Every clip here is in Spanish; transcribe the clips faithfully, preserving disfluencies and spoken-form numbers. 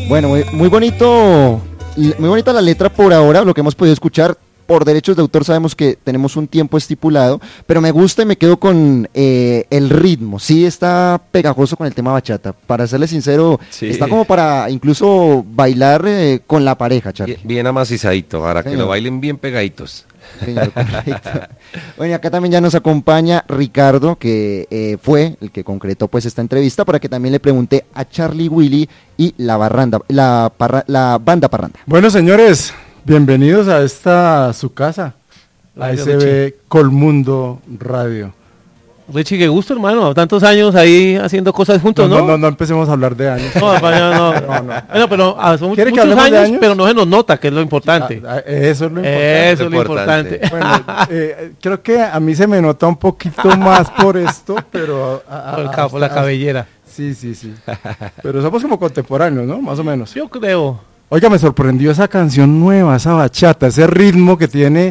Bueno, muy, muy bonito, muy bonita la letra por ahora, lo que hemos podido escuchar. Por derechos de autor sabemos que tenemos un tiempo estipulado, pero me gusta y me quedo con eh, el ritmo. Sí está pegajoso con el tema bachata. Para serle sincero, sí. Está como para incluso bailar eh, con la pareja, Charly. Bien, bien amacizadito, para Señor. Que lo bailen bien pegaditos. Señor, bueno, y acá también ya nos acompaña Ricardo, que eh, fue el que concretó pues esta entrevista, para que también le pregunte a Charly Willy y la, barranda, la, parra, la banda Parranda. Bueno, señores, bienvenidos a esta su casa, la S B Colmundo Radio. Richie, qué gusto, hermano, tantos años ahí haciendo cosas juntos, ¿no? No, no, no, no empecemos a hablar de años. No, no, no. no, no. Bueno, pero ah, son muchos años, años, pero no se nos nota, que es lo importante. Ah, eso es lo importante. Eso es lo importante. Bueno, eh, creo que a mí se me nota un poquito más por esto, pero... A, a, por, el cabo, por la cabellera. Sí, sí, sí. Pero somos como contemporáneos, ¿no? Más o menos. Yo creo. Oiga, me sorprendió esa canción nueva, esa bachata, ese ritmo que tiene...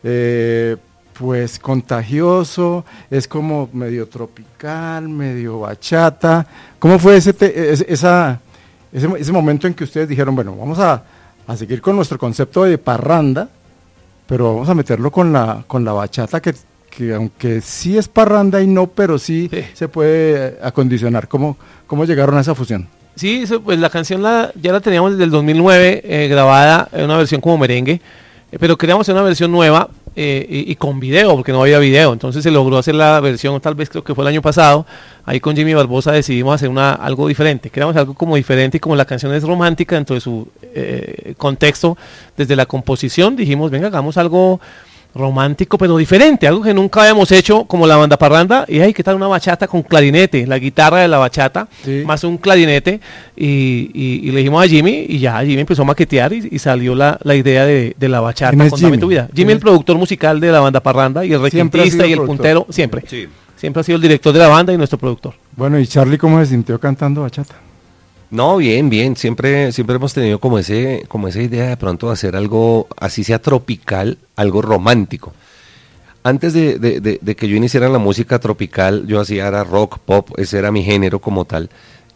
Eh, pues contagioso, es como medio tropical, medio bachata. ¿Cómo fue ese, te, ese, esa, ese, ese momento en que ustedes dijeron, bueno, vamos a, a seguir con nuestro concepto de parranda, pero vamos a meterlo con la, con la bachata, que, que aunque sí es parranda y no, pero sí, sí. se puede acondicionar? ¿Cómo, cómo llegaron a esa fusión? Sí, eso, pues la canción la, ya la teníamos desde el dos mil nueve eh, grabada en una versión como merengue, eh, pero queríamos hacer una versión nueva. Eh, y, y con video, porque no había video, entonces se logró hacer la versión, tal vez creo que fue el año pasado, ahí con Jimmy Barbosa decidimos hacer una algo diferente, queríamos algo como diferente, y como la canción es romántica dentro de su eh, contexto, desde la composición dijimos, venga, hagamos algo romántico pero diferente, algo que nunca habíamos hecho como la banda Parranda, y hay que tal una bachata con clarinete, la guitarra de la bachata, sí. más un clarinete, y, y, y le dijimos a Jimmy, y ya Jimmy empezó a maquetear y, y salió la, la idea de, de la bachata con Dame tu vida. Jimmy, el productor musical de la banda Parranda, y el requintista y el productor. Puntero, siempre, sí. siempre ha sido el director de la banda y nuestro productor. Bueno, ¿y Charly cómo se sintió cantando bachata? No, bien, bien, siempre, siempre hemos tenido como ese, como esa idea de pronto de hacer algo, así sea tropical, algo romántico. Antes de, de, de, de que yo iniciara en la música tropical, yo hacía era rock, pop, ese era mi género como tal.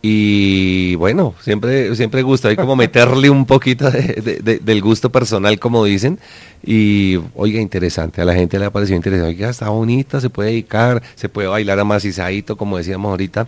Y bueno, siempre, siempre gusta, hay como meterle un poquito de, de, de, del gusto personal, como dicen. Y oiga, interesante, a la gente le ha parecido interesante, oiga, está bonita, se puede dedicar, se puede bailar amacizadito, como decíamos ahorita.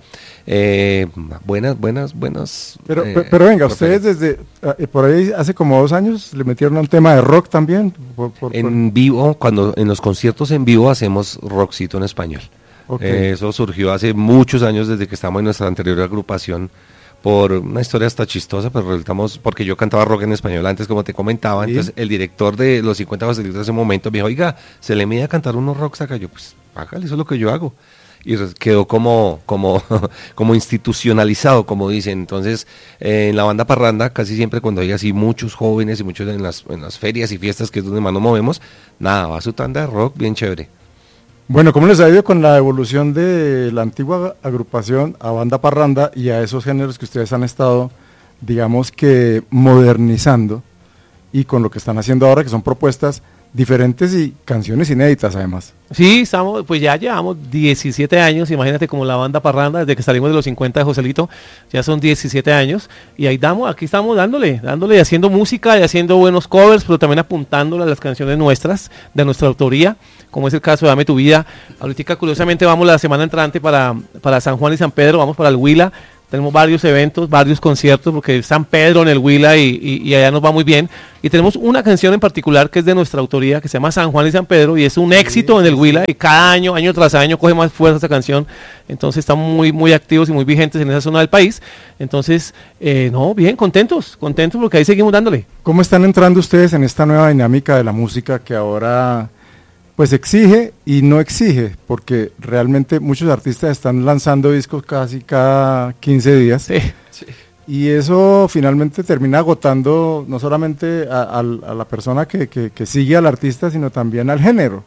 Eh, buenas, buenas, buenas. Pero, eh, pero, pero venga, ustedes desde, eh, por ahí hace como dos años le metieron un tema de rock también. Por, por, en por... vivo, cuando en los conciertos en vivo hacemos rockcito en español. Okay. Eh, eso surgió hace muchos años, desde que estábamos en nuestra anterior agrupación, por una historia hasta chistosa, pero resultamos, porque yo cantaba rock en español antes, como te comentaba. ¿Sí? Entonces el director de los cincuenta Facilitos de ese momento me dijo, oiga, se le mide a cantar unos rocks acá. Yo, pues, hágale, eso es lo que yo hago. Y quedó como, como, como institucionalizado, como dicen. Entonces, eh, en la banda Parranda, casi siempre cuando hay así muchos jóvenes y muchos en las, en las ferias y fiestas, que es donde más nos movemos, nada, va su tanda de rock bien chévere. Bueno, ¿cómo les ha ido con la evolución de la antigua agrupación a banda Parranda y a esos géneros que ustedes han estado, digamos que, modernizando, y con lo que están haciendo ahora, que son propuestas diferentes y canciones inéditas además? Sí, estamos, pues ya llevamos diecisiete años, imagínate, como la banda Parranda, desde que salimos de los cincuenta de Joselito, ya son diecisiete años, y ahí damos, aquí estamos dándole, dándole y haciendo música y haciendo buenos covers, pero también apuntándole a las canciones nuestras, de nuestra autoría, como es el caso de Dame tu vida. Ahorita curiosamente vamos la semana entrante para, para San Juan y San Pedro, vamos para el Huila. Tenemos varios eventos, varios conciertos, porque es San Pedro en el Huila y, y, y allá nos va muy bien. Y tenemos una canción en particular que es de nuestra autoría, que se llama San Juan y San Pedro, y es un éxito en el Huila, y cada año, año tras año, coge más fuerza esa canción. Entonces estamos muy, muy activos y muy vigentes en esa zona del país. Entonces, eh, no, bien, contentos, contentos porque ahí seguimos dándole. ¿Cómo están entrando ustedes en esta nueva dinámica de la música que ahora... pues exige y no exige, porque realmente muchos artistas están lanzando discos casi cada quince días, sí, sí. Y eso finalmente termina agotando no solamente a, a, a la persona que, que, que sigue al artista, sino también al género.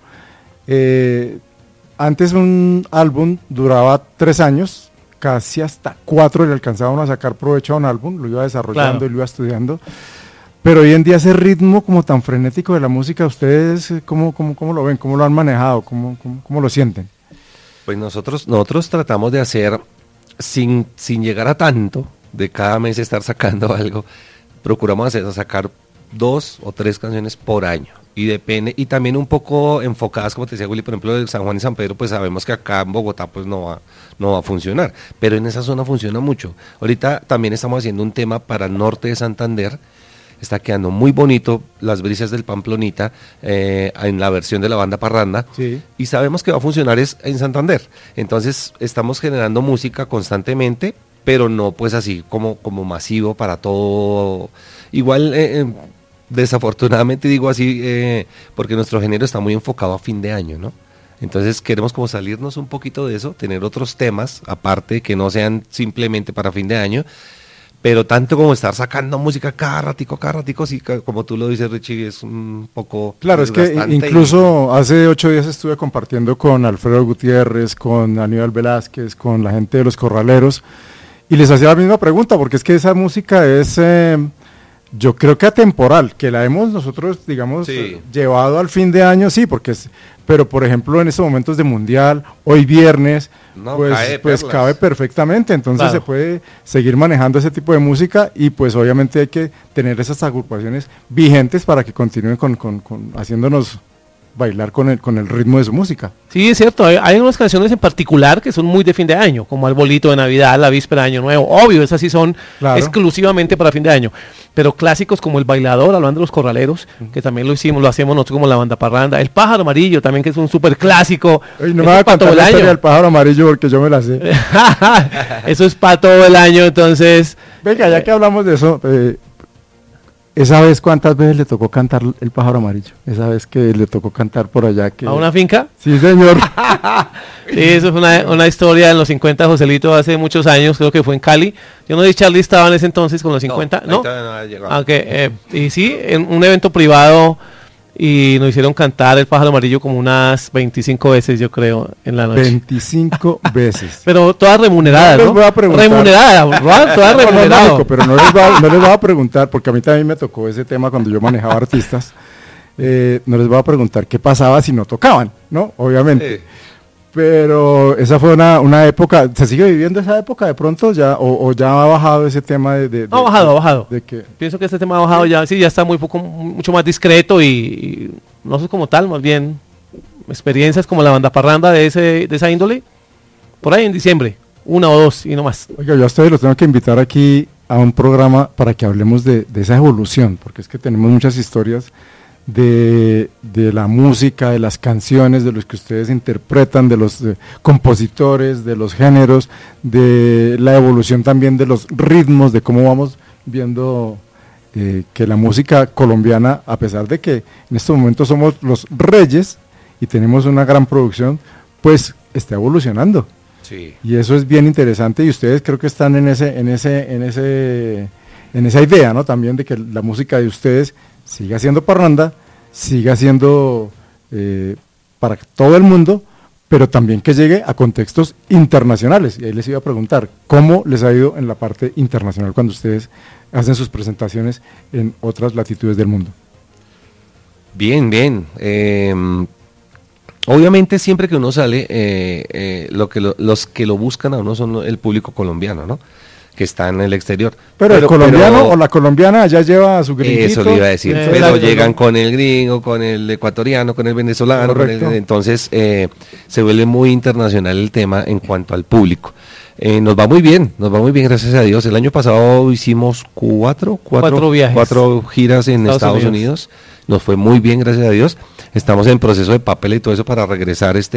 Eh, antes un álbum duraba tres años, casi hasta cuatro le alcanzaban a sacar provecho a un álbum, lo iba desarrollando, claro, y lo iba estudiando. Pero hoy en día ese ritmo como tan frenético de la música, ¿ustedes cómo, cómo, cómo lo ven? ¿Cómo lo han manejado? ¿Cómo, cómo, cómo lo sienten? Pues nosotros, nosotros tratamos de hacer, sin, sin llegar a tanto, de cada mes estar sacando algo, procuramos hacer, sacar dos o tres canciones por año. Y depende, y también un poco enfocadas, como te decía Willy, por ejemplo, de San Juan y San Pedro, pues sabemos que acá en Bogotá pues no va, no va a funcionar, pero en esa zona funciona mucho. Ahorita también estamos haciendo un tema para el norte de Santander, está quedando muy bonito, Las Brisas del Pamplonita, eh, en la versión de la banda Parranda, Sí. y sabemos que va a funcionar es en Santander. Entonces estamos generando música constantemente, pero no pues así como, como masivo para todo. Igual, eh, desafortunadamente digo así, eh, porque nuestro género está muy enfocado a fin de año, ¿no? Entonces queremos como salirnos un poquito de eso, tener otros temas aparte que no sean simplemente para fin de año, pero tanto como estar sacando música cada ratico, cada ratico, sí, ca- como tú lo dices, Richie, es un poco Claro, es que desgastante incluso hace ocho días estuve compartiendo con Alfredo Gutiérrez, con Aníbal Velázquez, con la gente de Los Corraleros, y les hacía la misma pregunta, porque es que esa música es, eh, yo creo que atemporal, que la hemos nosotros, digamos, Sí. eh, llevado al fin de año, sí, porque es, pero por ejemplo en estos momentos de Mundial, hoy viernes, No, pues, cae de pues perlas. cabe perfectamente, entonces Claro. se puede seguir manejando ese tipo de música y pues obviamente hay que tener esas agrupaciones vigentes para que continúen con, con- con haciéndonos bailar con el, con el ritmo de su música. Sí, es cierto, hay, hay unas canciones en particular que son muy de fin de año, como el bolito de Navidad, la víspera de Año Nuevo, obvio, esas sí son Claro. exclusivamente para fin de año, pero clásicos como El Bailador, hablando de Los Corraleros, que también lo hicimos, lo hacemos nosotros como la banda Parranda, El Pájaro Amarillo también, que es un súper clásico, Ey, no me eso va a es para todo contar el la historia año. del pájaro amarillo porque yo me la sé. Eso es para todo el año, entonces, Venga, ya que hablamos de eso, eh, esa vez cuántas veces le tocó cantar el pájaro amarillo, esa vez que le tocó cantar por allá que... a una finca. Sí, señor. Sí, eso es una, una historia en los cincuenta, Joselito, hace muchos años, creo que fue en Cali. Yo no sé si Charlie estaba en ese entonces con los cincuenta, ahí ¿no? todavía no ha llegado. Aunque, eh, y sí, en un evento privado y nos hicieron cantar El Pájaro Amarillo como unas veinticinco veces, yo creo, en la noche. veinticinco veces. Pero todas remuneradas, No les ¿no? voy a preguntar. Remuneradas, Juan, todas No, no, remuneradas. lógico, pero no les, voy a, no les voy a preguntar, porque a mí también me tocó ese tema cuando yo manejaba artistas. Eh, no les voy a preguntar qué pasaba si no tocaban, ¿no? Obviamente. Sí. Pero esa fue una, una época, ¿se sigue viviendo esa época de pronto ya o, o ya ha bajado ese tema de, de, Ha bajado, ha bajado. de que Pienso que este tema ha bajado ya, sí, ya está muy poco, mucho más discreto y, y no sé como tal, más bien experiencias como la banda Parranda de ese de esa índole, por ahí en diciembre, una o dos y no más. Oiga, yo a ustedes los tengo que invitar aquí a un programa para que hablemos de, de esa evolución, porque es que tenemos muchas historias de, de la música, de las canciones, de los que ustedes interpretan, de los eh, compositores, de los géneros, de la evolución también de los ritmos, de cómo vamos viendo eh, que la música colombiana, a pesar de que en estos momentos somos los reyes y tenemos una gran producción, pues está evolucionando. Sí. Y eso es bien interesante y ustedes creo que están en ese, en ese, en ese, en esa idea, ¿no? También de que la música de ustedes siga siendo parranda, siga siendo eh, para todo el mundo, pero también que llegue a contextos internacionales. Y ahí les iba a preguntar, ¿cómo les ha ido en la parte internacional cuando ustedes hacen sus presentaciones en otras latitudes del mundo? Bien, bien. Eh, obviamente siempre que uno sale, eh, eh, lo que lo- los que lo buscan a uno son el público colombiano, ¿no? Que está en el exterior. Pero, el colombiano pero- o la colombiana ya lleva a su gringuito. Eso le iba a decir, Eh, pero exacto, llegan ¿no? con el gringo, con el ecuatoriano, con el venezolano, con el- Correcto. entonces eh, se vuelve muy internacional el tema en cuanto al público. Eh, nos va muy bien, nos va muy bien, gracias a Dios. El año pasado hicimos cuatro, cuatro, Cuatro viajes. cuatro giras en Estados Estados, Unidos. Unidos. Nos fue muy bien, gracias a Dios. Estamos en proceso de papel y todo eso para regresar este